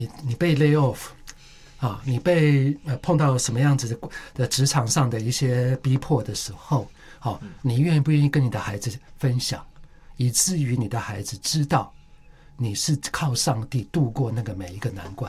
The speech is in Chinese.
你被 lay off 啊，你被碰到什么样子的职场上的一些逼迫的时候，你愿不愿意跟你的孩子分享，以至于你的孩子知道你是靠上帝度过那个每一个难关。